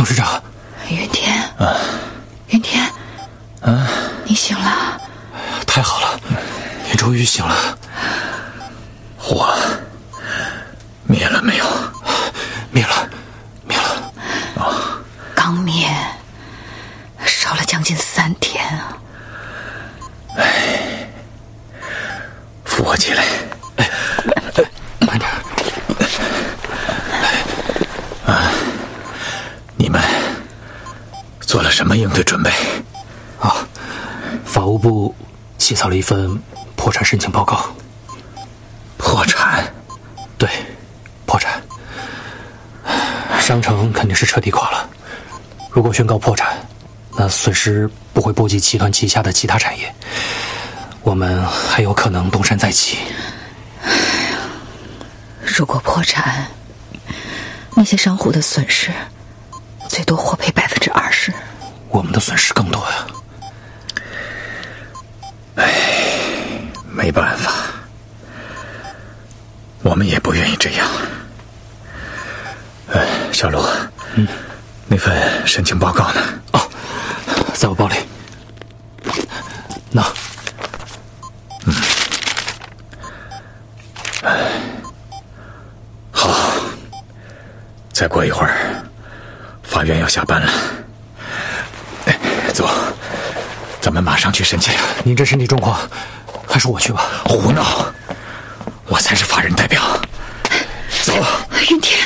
市长。 云天，云天，你醒了？ 太好了，你终于醒了。 火灭了没有？ 灭了。 刚灭，烧了将近3天啊！ 扶我起来。 慢点。 你们做了什么应对准备？ 法务部起草了一份破产申请报告。 破产？ 对，破产。商城肯定是彻底垮了。如果宣告破产，那损失不会波及集团旗下的其他产业，我们还有可能东山再起。 如果破产，那些商户的损失最多获赔20%， 我们的损失更多呀。 没办法，我们也不愿意这样。小陆，那份申请报告呢？ 在我包里。那， 好，再过一会儿，法院要下班了。走，咱们马上去申请。 您这身体状况，还是我去吧。 胡闹，我才是法人代表。走， 云天。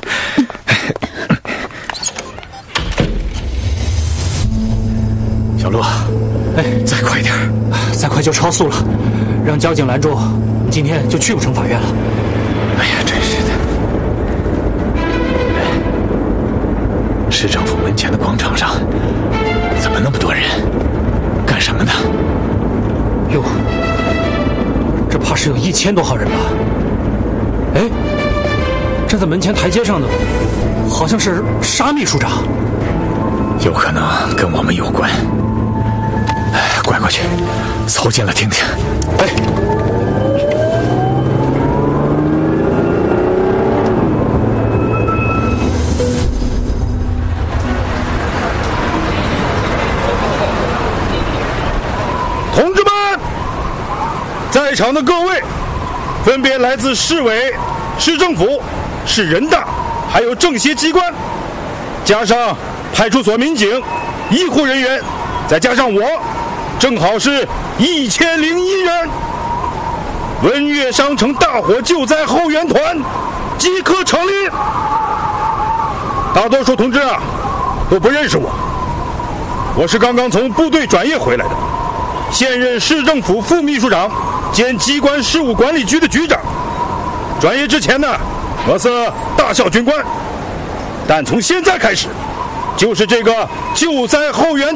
小陆，再快一点， 再快就超速了，让交警拦住，今天就去不成法院了。 哎呀，真是的！市政府门前的广场上，怎么那么多人？干什么呢？ 哟，这怕是有1000多号人吧？站在门前台阶上的，好像是沙秘书长。 有可能跟我们有关。拐过去，凑近了听听。 同志们，在场的各位，分别来自市委、市政府、市人大，还有政协机关，加上派出所民警、医护人员，再加上我，正好是1001人。文悦商城大火救灾后援团即刻成立。大多数同志都不认识我，我是刚刚从部队转业回来的，现任市政府副秘书长兼机关事务管理局的局长。转业之前呢，我是大校军官，但从现在开始，就是这个救灾后援